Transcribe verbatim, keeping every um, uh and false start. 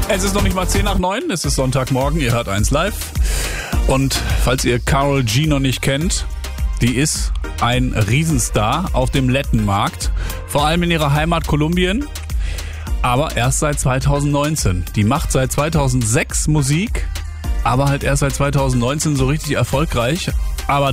Es ist noch nicht mal zehn nach neun, es ist Sonntagmorgen, ihr hört eins live. Und falls ihr Karol G noch nicht kennt, die ist ein Riesenstar auf dem Latin-Markt, vor allem in ihrer Heimat Kolumbien, aber erst seit zweitausendneunzehn. Die macht seit zweitausendsechs Musik, aber halt erst seit zweitausendneunzehn so richtig erfolgreich. Aber